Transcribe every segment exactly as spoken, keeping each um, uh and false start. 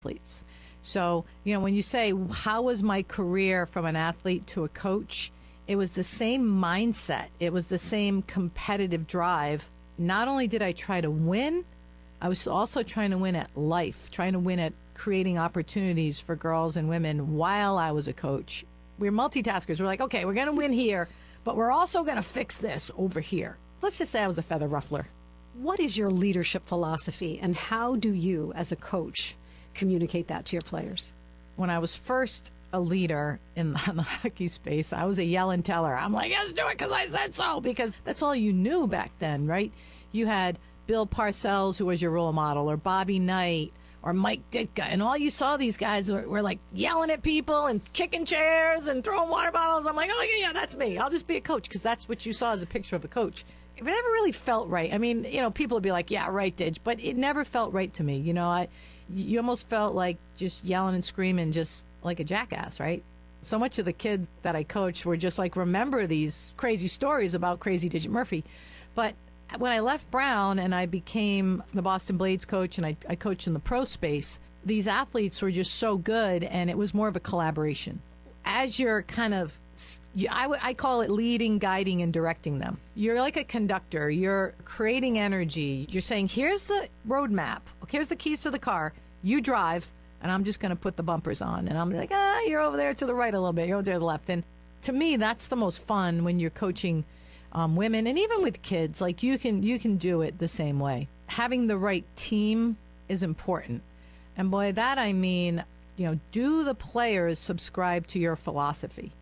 athletes. So, you know, when you say, how was my career from an athlete to a coach? It was the same mindset. It was the same competitive drive. Not only did I try to win, I was also trying to win at life, trying to win at creating opportunities for girls and women while I was a coach. We were multitaskers. We're like, okay, we're going to win here, but we're also going to fix this over here. Let's just say I was a feather ruffler. What is your leadership philosophy, and how do you, as a coach, communicate that to your players? When I was first a leader in the hockey space, I was a yell and teller. I'm like, yes, do it because I said so, because that's all you knew back then, right? You had Bill Parcells, who was your role model, or Bobby Knight, or Mike Ditka, and all you saw these guys were, were like yelling at people and kicking chairs and throwing water bottles. I'm like, oh, yeah, yeah, that's me. I'll just be a coach, because that's what you saw as a picture of a coach. It never really felt right. I mean, you know, people would be like, yeah, right, Didge, but it never felt right to me. You know, I, you almost felt like just yelling and screaming, just like a jackass, right? So much of the kids that I coached were just like, remember these crazy stories about crazy Didget Murphy. But when I left Brown and I became the Boston Blades coach, and I, I coached in the pro space, these athletes were just so good, and it was more of a collaboration. As you're kind of, I, w- I call it leading, guiding, and directing them. You're like a conductor. You're creating energy. You're saying, here's the roadmap. Here's the keys to the car. You drive, and I'm just going to put the bumpers on. And I'm like, ah, you're over there to the right a little bit. You're over there to the left. And to me, that's the most fun when you're coaching um, women, and even with kids. Like, you can you can do it the same way. Having the right team is important. And by that I mean, you know, do the players subscribe to your philosophy?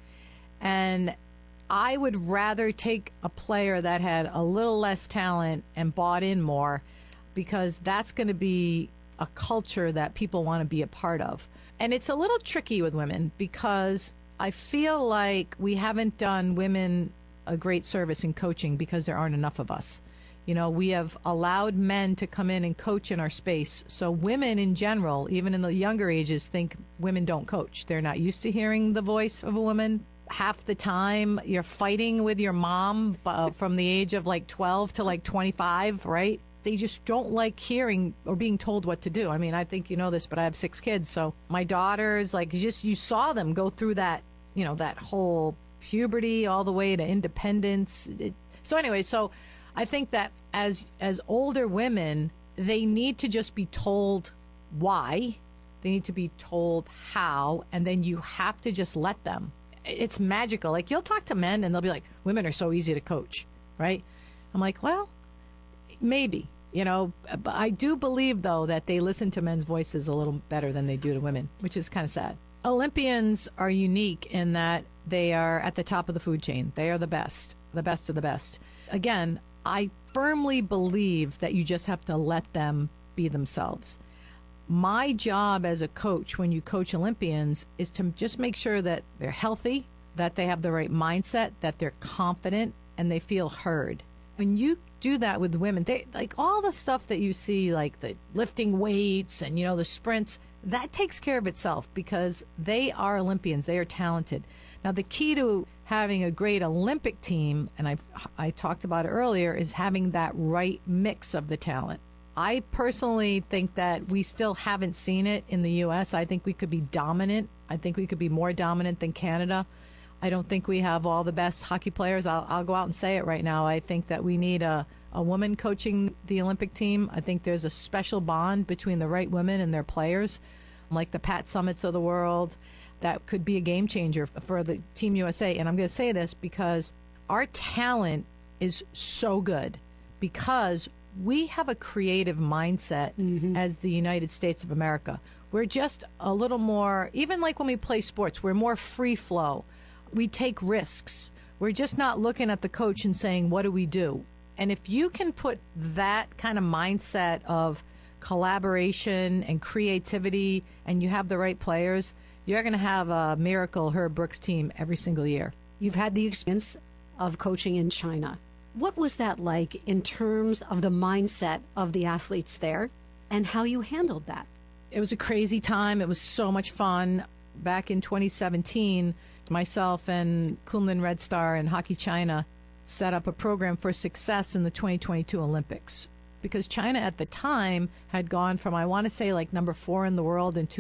And I would rather take a player that had a little less talent and bought in more, because that's going to be a culture that people want to be a part of. And it's a little tricky with women, because I feel like we haven't done women a great service in coaching because there aren't enough of us. You know, we have allowed men to come in and coach in our space. So women in general, even in the younger ages, think women don't coach. They're not used to hearing the voice of a woman. Half the time you're fighting with your mom uh, from the age of like twelve to like twenty-five, right? They just don't like hearing or being told what to do. I mean, I think you know this, but I have six kids. So my daughters, like, just you saw them go through that, you know, that whole puberty all the way to independence. It, so anyway, so I think that as as older women, they need to just be told why. They need to be told how, and then you have to just let them. It's magical. Like, you'll talk to men and they'll be like, women are so easy to coach, right? I'm like, well, maybe, you know, but I do believe, though, that they listen to men's voices a little better than they do to women, which is kind of sad. Olympians are unique in that they are at the top of the food chain. They are the best, the best of the best. Again, I firmly believe that you just have to let them be themselves. My job as a coach, when you coach Olympians, is to just make sure that they're healthy, that they have the right mindset, that they're confident, and they feel heard. When you do that with women, they like all the stuff that you see, like the lifting weights and, you know, the sprints, that takes care of itself, because they are Olympians. They are talented. Now, the key to having a great Olympic team, and I I talked about it earlier, is having that right mix of the talent. I personally think that we still haven't seen it in the U S. I think we could be dominant. I think we could be more dominant than Canada. I don't think we have all the best hockey players. I'll, I'll go out and say it right now. I think that we need a, a woman coaching the Olympic team. I think there's a special bond between the right women and their players, like the Pat Summits of the world, that could be a game changer for the Team U S A. And I'm going to say this because our talent is so good, because we have a creative mindset mm-hmm. as the United States of America. We're just a little more, even like when we play sports, we're more free flow. We take risks. We're just not looking at the coach and saying, what do we do? And if you can put that kind of mindset of collaboration and creativity, and you have the right players, you're going to have a miracle Herb Brooks team every single year. You've had the experience of coaching in China. What was that like in terms of the mindset of the athletes there and how you handled that? It was a crazy time. It was so much fun. Back in twenty seventeen, myself and Kunlun Red Star and Hockey China set up a program for success in the twenty twenty-two Olympics. because China at the time had gone from, I want to say, like number four in the world in